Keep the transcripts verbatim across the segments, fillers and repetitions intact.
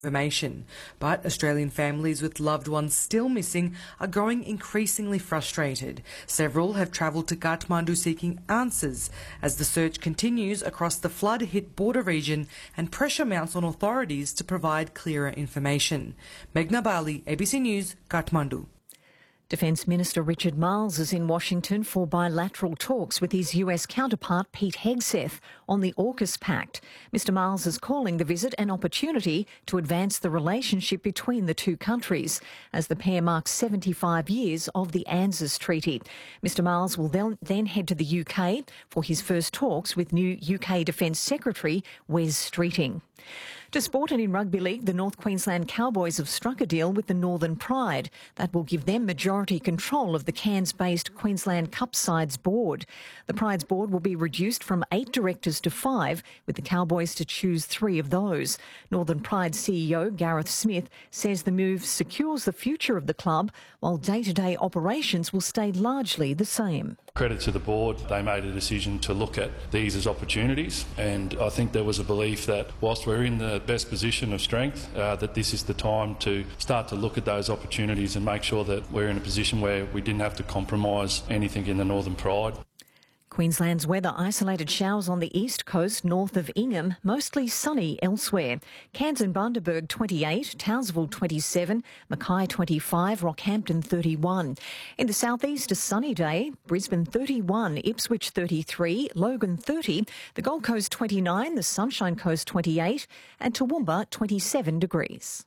information. But Australian families with loved ones still missing are growing increasingly frustrated. Several have travelled to Kathmandu seeking answers as the search continues across the flood-hit border region and pressure mounts on authorities to provide clearer information. Meghna Bali, A B C News, Kathmandu. Defence Minister Richard Marles is in Washington for bilateral talks with his U S counterpart Pete Hegseth on the AUKUS Pact. Mister Marles is calling the visit an opportunity to advance the relationship between the two countries as the pair marks seventy-five years of the ANZUS Treaty. Mister Marles will then, then head to the U K for his first talks with new U K Defence Secretary Wes Streeting. To sport, and in rugby league, the North Queensland Cowboys have struck a deal with the Northern Pride that will give them majority control of the Cairns-based Queensland Cup sides board. The Pride's board will be reduced from eight directors to five, with the Cowboys to choose three of those. Northern Pride C E O Gareth Smith says the move secures the future of the club, while day-to-day operations will stay largely the same. Credit to the board, they made a decision to look at these as opportunities, and I think there was a belief that whilst we're in the best position of strength, uh, that this is the time to start to look at those opportunities and make sure that we're in a position where we didn't have to compromise anything in the Northern Pride. Queensland's weather: isolated showers on the east coast north of Ingham, mostly sunny elsewhere. Cairns and Bundaberg twenty-eight, Townsville twenty-seven, Mackay twenty-five, Rockhampton thirty-one. In the southeast, a sunny day: Brisbane thirty-one, Ipswich thirty-three, Logan thirty, the Gold Coast twenty-nine, the Sunshine Coast twenty-eight and Toowoomba twenty-seven degrees.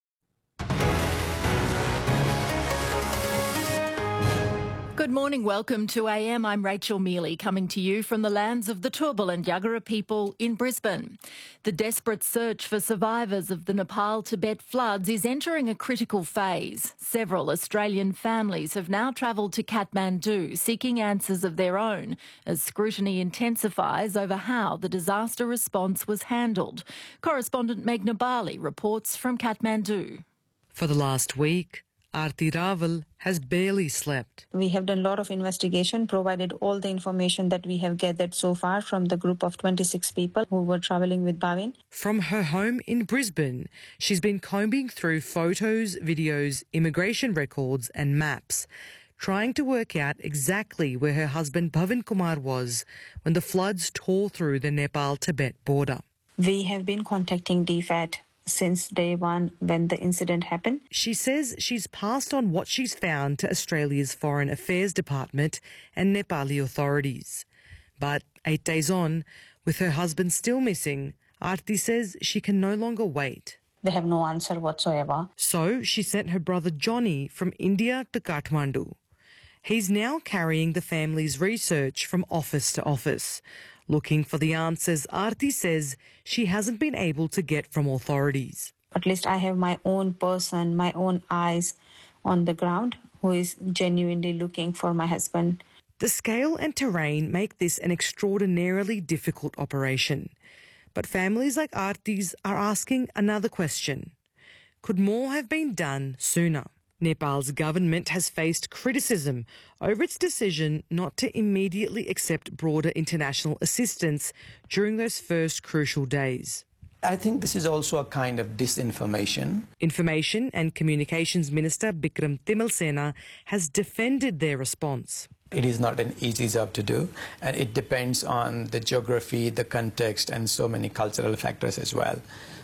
Good morning, welcome to A M. I'm Rachel Mealy, coming to you from the lands of the Turrbal and Yagara people in Brisbane. The desperate search for survivors of the Nepal-Tibet floods is entering a critical phase. Several Australian families have now travelled to Kathmandu seeking answers of their own as scrutiny intensifies over how the disaster response was handled. Correspondent Meghna Bali reports from Kathmandu. For the last week, Aarti Raval has barely slept. We have done a lot of investigation, provided all the information that we have gathered so far from the group of twenty-six people who were travelling with Bhavin. From her home in Brisbane, she's been combing through photos, videos, immigration records and maps, trying to work out exactly where her husband Bhavin Kumar was when the floods tore through the Nepal-Tibet border. We have been contacting D FAT since day one when the incident happened. She says she's passed on what she's found to Australia's Foreign Affairs Department and Nepali authorities. But eight days on, with her husband still missing, Aarti says she can no longer wait. They have no answer whatsoever. So she sent her brother Johnny from India to Kathmandu. He's now carrying the family's research from office to office, looking for the answers Aarti says she hasn't been able to get from authorities. At least I have my own person, my own eyes on the ground who is genuinely looking for my husband. The scale and terrain make this an extraordinarily difficult operation. But families like Aarti's are asking another question. Could more have been done sooner? Nepal's government has faced criticism over its decision not to immediately accept broader international assistance during those first crucial days. I think this is also a kind of disinformation. Information and Communications Minister Bikram Timilsena has defended their response. It is not an easy job to do, and it depends on the geography, the context, and so many cultural factors as well.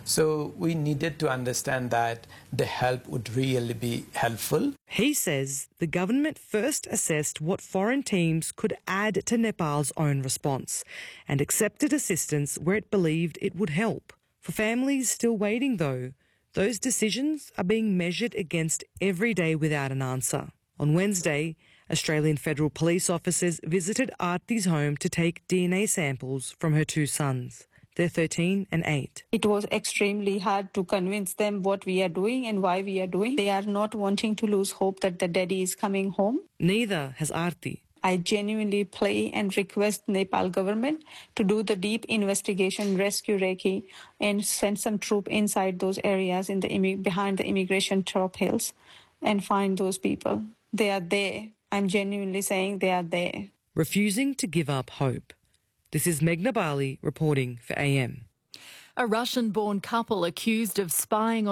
So we needed to understand that the help would really be helpful. He says the government first assessed what foreign teams could add to Nepal's own response and accepted assistance where it believed it would help. For families still waiting, though, those decisions are being measured against every day without an answer. On Wednesday, Australian Federal Police officers visited Aarti's home to take D N A samples from her two sons. They're thirteen and eight. It was extremely hard to convince them what we are doing and why we are doing. They are not wanting to lose hope that the daddy is coming home. Neither has Aarti. I genuinely pray and request Nepal government to do the deep investigation, rescue Rekhi, and send some troop inside those areas in the behind the immigration top hills and find those people. They are there. I'm genuinely saying they are there. Refusing to give up hope. This is Meghna Bali reporting for A M. A Russian-born couple accused of spying on